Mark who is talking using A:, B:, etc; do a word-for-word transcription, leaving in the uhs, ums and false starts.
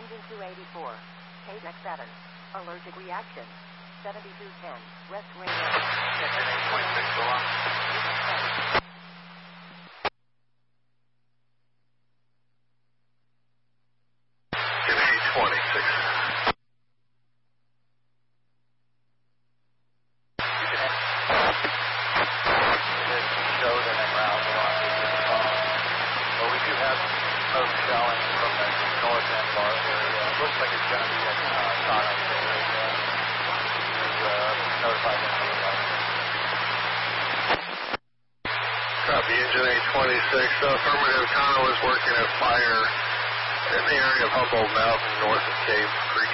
A: Engine two eighty-four. K X seven. Allergic reaction. seventy-two ten. West Ring.
B: Engine eight twenty-six, go on. Engine eight twenty-six. Looks like it's going to be at uh, Sonic. Uh, notified Copy, Engine eight twenty-six. Uh, affirmative, Connor was working at fire in the area of Humboldt Mountain, north of Cave Creek.